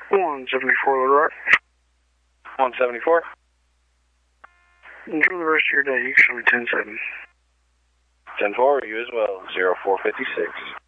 174 Little Rock. 174. Enjoy the rest of your day. You can show me 10-7. 10-4, you as well. 0456.